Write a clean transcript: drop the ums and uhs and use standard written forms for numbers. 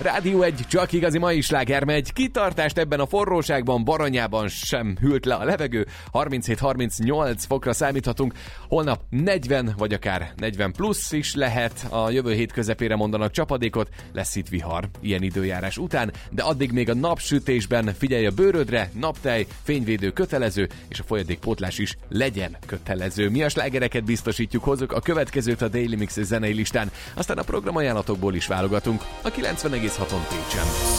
Rádió 1, csak igazi mai sláger megy. Kitartást ebben a forróságban, Baranyában sem hűlt le a levegő. 37-38 fokra számíthatunk. Holnap 40 vagy akár 40 plusz is lehet. A jövő hét közepére mondanak csapadékot. Lesz itt vihar ilyen időjárás után, de addig még a napsütésben figyelj a bőrödre, naptej, fényvédő kötelező, és a folyadékpótlás is legyen kötelező. Mi a slágereket biztosítjuk, hozzuk a következőt a Daily Mix zenei listán, aztán a programajánlatokból is válogatunk a 90,6-on Pécsen.